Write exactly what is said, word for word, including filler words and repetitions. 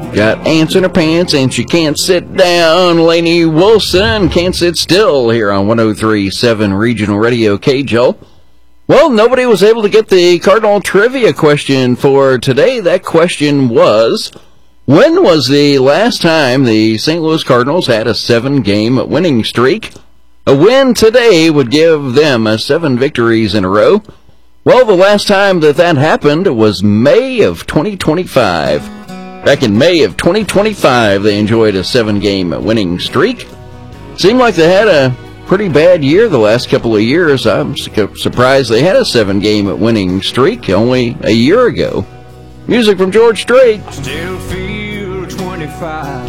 Got ants in her pants and she can't sit down. Lainey Wilson can't sit still here on one oh three point seven Regional Radio K J O. Well, nobody was able to get the Cardinal trivia question for today. That question was, when was the last time the Saint Louis Cardinals had a seven-game winning streak? A win today would give them a seven victories in a row. Well, the last time that that happened was May of twenty twenty-five. Back in May of twenty twenty-five, they enjoyed a seven-game winning streak. Seemed like they had a pretty bad year the last couple of years. I'm su- surprised they had a seven-game winning streak only a year ago. Music from George Strait. Still feel twenty-five.